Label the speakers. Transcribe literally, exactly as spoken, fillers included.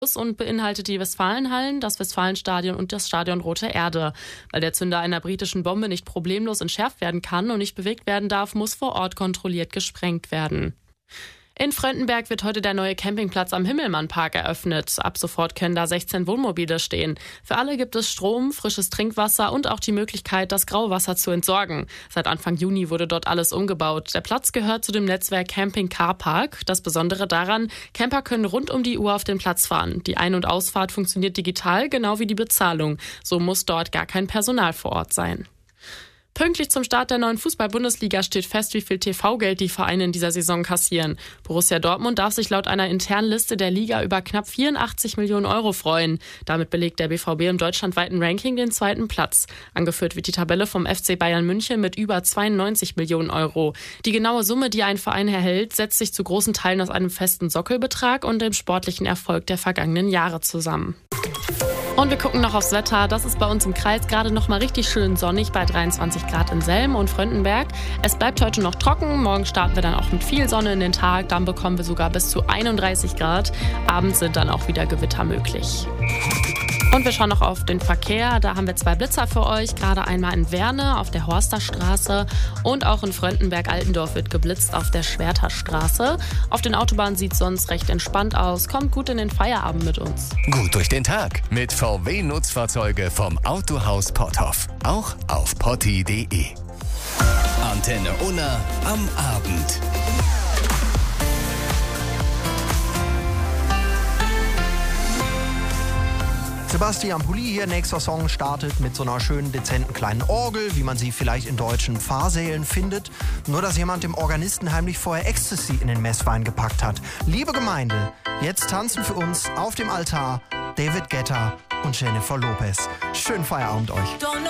Speaker 1: und beinhaltet die Westfalenhallen, das Westfalenstadion und das Stadion Rote Erde. Weil der Zünder einer britischen Bombe nicht problemlos entschärft werden kann und nicht bewegt werden darf, muss vor Ort kontrolliert gesprengt werden. In Fröndenberg wird heute der neue Campingplatz am Himmelmann-Park eröffnet. Ab sofort können da sechzehn Wohnmobile stehen. Für alle gibt es Strom, frisches Trinkwasser und auch die Möglichkeit, das Grauwasser zu entsorgen. Seit Anfang Juni wurde dort alles umgebaut. Der Platz gehört zu dem Netzwerk Camping Car Park. Das Besondere daran, Camper können rund um die Uhr auf den Platz fahren. Die Ein- und Ausfahrt funktioniert digital, genau wie die Bezahlung. So muss dort gar kein Personal vor Ort sein. Pünktlich zum Start der neuen Fußball-Bundesliga steht fest, wie viel T V-Geld die Vereine in dieser Saison kassieren. Borussia Dortmund darf sich laut einer internen Liste der Liga über knapp vierundachtzig Millionen Euro freuen. Damit belegt der B V B im deutschlandweiten Ranking den zweiten Platz. Angeführt wird die Tabelle vom F C Bayern München mit über zweiundneunzig Millionen Euro. Die genaue Summe, die ein Verein erhält, setzt sich zu großen Teilen aus einem festen Sockelbetrag und dem sportlichen Erfolg der vergangenen Jahre zusammen. Und wir gucken noch aufs Wetter. Das ist bei uns im Kreis gerade noch mal richtig schön sonnig bei dreiundzwanzig Grad in Selm und Fröndenberg. Es bleibt heute noch trocken. Morgen starten wir dann auch mit viel Sonne in den Tag. Dann bekommen wir sogar bis zu einunddreißig Grad. Abends sind dann auch wieder Gewitter möglich. Und wir schauen noch auf den Verkehr. Da haben wir zwei Blitzer für euch. Gerade einmal in Werne auf der Horsterstraße und auch in Fröndenberg-Altendorf wird geblitzt auf der Schwerterstraße. Auf den Autobahnen sieht es sonst recht entspannt aus. Kommt gut in den Feierabend mit uns.
Speaker 2: Gut durch den Tag mit V W-Nutzfahrzeuge vom Autohaus Potthoff. Auch auf potti punkt de. Antenne Unna am Abend.
Speaker 3: Sebastian Pulli hier, nächster Song startet mit so einer schönen, dezenten kleinen Orgel, wie man sie vielleicht in deutschen Pfarrsälen findet. Nur, dass jemand dem Organisten heimlich vorher Ecstasy in den Messwein gepackt hat. Liebe Gemeinde, jetzt tanzen für uns auf dem Altar David Guetta und Jennifer Lopez. Schönen Feierabend euch.